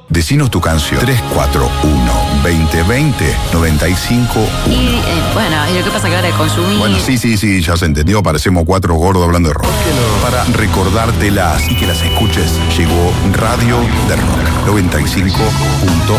Decinos tu canción. 341-2020-95. Y bueno, ¿y lo que pasa que ahora consumir? Bueno, sí, ya se entendió. Parecemos 4 gordos hablando de rock. Para recordártelas y que las escuches, llegó Radio de Rock 95.1.